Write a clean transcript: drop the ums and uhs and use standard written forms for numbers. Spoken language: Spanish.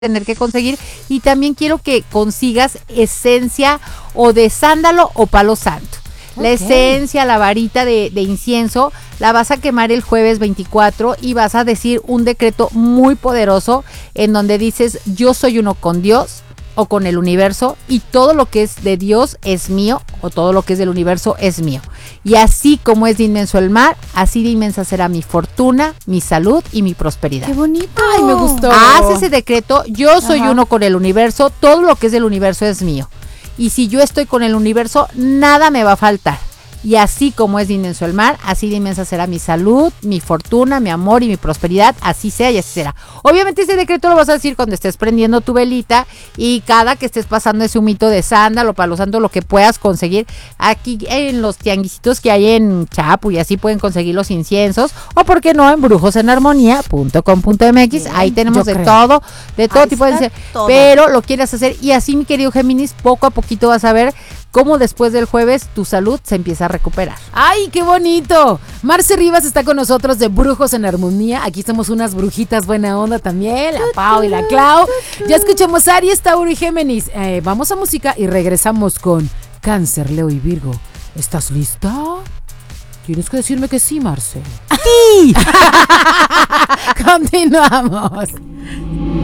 tener que conseguir. Y también quiero que consigas esencia o de sándalo o palo santo. La esencia, la varita de incienso, la vas a quemar el jueves 24 y vas a decir un decreto muy poderoso en donde dices: yo soy uno con Dios o con el universo, y todo lo que es de Dios es mío, o todo lo que es del universo es mío. Y así como es de inmenso el mar, así de inmensa será mi fortuna, mi salud y mi prosperidad. ¡Qué bonito! ¡Ay, me gustó! Haz ese decreto: yo soy uno con el universo, todo lo que es del universo es mío. Y si yo estoy con el universo, nada me va a faltar. Y así como es de inmenso el mar, así de inmensa será mi salud, mi fortuna, mi amor y mi prosperidad, así sea y así será. Obviamente ese decreto lo vas a decir cuando estés prendiendo tu velita y cada que estés pasando ese humito de sándalo, palo santo, lo que puedas conseguir. Aquí en los tianguisitos que hay en Chapu y así pueden conseguir los inciensos, o por qué no en brujosenarmonía.com.mx, ahí tenemos de todo tipo de incienso, pero lo quieras hacer. Y así, mi querido Géminis, poco a poquito vas a ver cómo después del jueves tu salud se empieza a recuperar. ¡Ay, qué bonito! Marce Rivas está con nosotros de Brujos en Armonía. Aquí somos unas brujitas buena onda también, la Pau y la Clau. Ya escuchamos Aries, Tauro y Géminis. Vamos a música y regresamos con Cáncer, Leo y Virgo. ¿Estás lista? Tienes que decirme que sí, Marce. ¡Sí! Continuamos.